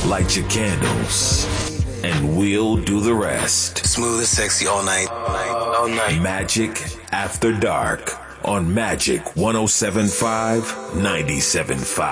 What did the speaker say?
Light your candles, and we'll do the rest. Smooth and sexy all night. All night. Magic After Dark on Magic 107.5, 97.5.